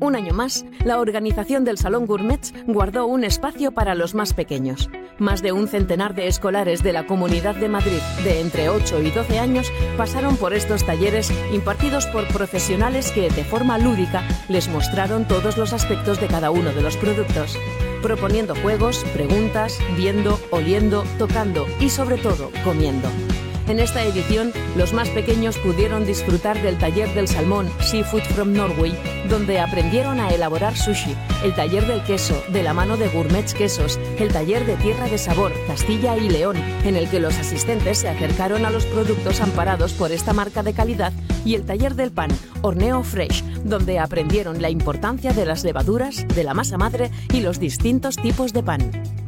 Un año más, la organización del Salón Gourmets guardó un espacio para los más pequeños. Más de un centenar de escolares de la Comunidad de Madrid, de entre 8 y 12 años, pasaron por estos talleres impartidos por profesionales que, de forma lúdica, les mostraron todos los aspectos de cada uno de los productos, proponiendo juegos, preguntas, viendo, oliendo, tocando y, sobre todo, comiendo. En esta edición, los más pequeños pudieron disfrutar del taller del salmón Seafood from Norway, donde aprendieron a elaborar sushi, el taller del queso, de la mano de Gourmets Quesos, el taller de Tierra de Sabor, Castilla y León, en el que los asistentes se acercaron a los productos amparados por esta marca de calidad, y el taller del pan, Horneo Fresh, donde aprendieron la importancia de las levaduras, de la masa madre y los distintos tipos de pan.